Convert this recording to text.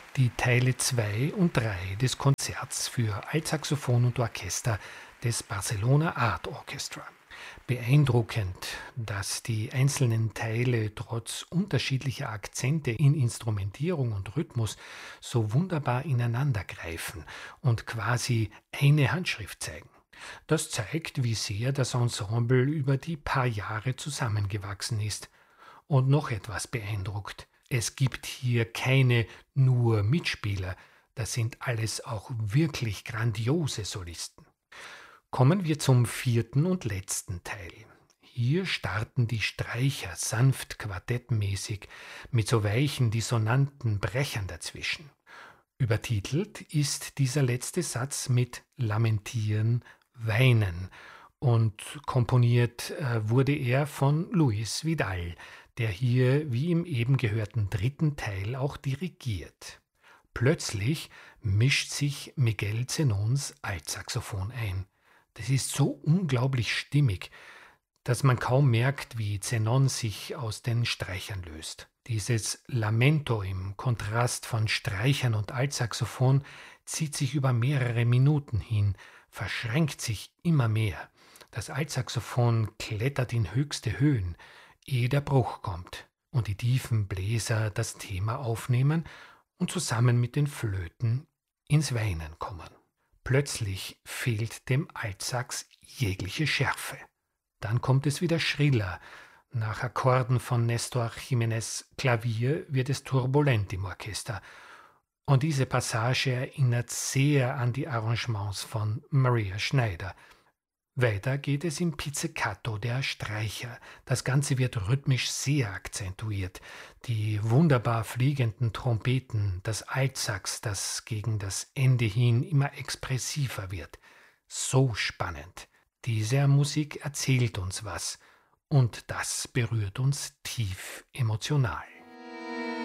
Die Teile 2 und 3 des Konzerts für Altsaxophon und Orchester des Barcelona Art Orchestra. Beeindruckend, dass die einzelnen Teile trotz unterschiedlicher Akzente in Instrumentierung und Rhythmus so wunderbar ineinandergreifen und quasi eine Handschrift zeigen. Das zeigt, wie sehr das Ensemble über die paar Jahre zusammengewachsen ist. Und noch etwas beeindruckt. Es gibt hier keine nur Mitspieler, das sind alles auch wirklich grandiose Solisten. Kommen wir zum vierten und letzten Teil. Hier starten die Streicher sanft quartettmäßig mit so weichen dissonanten Brechern dazwischen. Übertitelt ist dieser letzte Satz mit Lamentieren, Weinen und komponiert wurde er von Luis Vidal, der hier wie im eben gehörten dritten Teil auch dirigiert. Plötzlich mischt sich Miguel Zenons Altsaxophon ein. Das ist so unglaublich stimmig, dass man kaum merkt, wie Zenon sich aus den Streichern löst. Dieses Lamento im Kontrast von Streichern und Altsaxophon zieht sich über mehrere Minuten hin, verschränkt sich immer mehr. Das Altsaxophon klettert in höchste Höhen, ehe der Bruch kommt und die tiefen Bläser das Thema aufnehmen und zusammen mit den Flöten ins Weinen kommen. Plötzlich fehlt dem Altsax jegliche Schärfe. Dann kommt es wieder schriller. Nach Akkorden von Nestor Jiménez Klavier wird es turbulent im Orchester. Und diese Passage erinnert sehr an die Arrangements von Maria Schneider. Weiter geht es im Pizzicato der Streicher. Das Ganze wird rhythmisch sehr akzentuiert. Die wunderbar fliegenden Trompeten, das Altsax, das gegen das Ende hin immer expressiver wird. So spannend. Diese Musik erzählt uns was und das berührt uns tief emotional.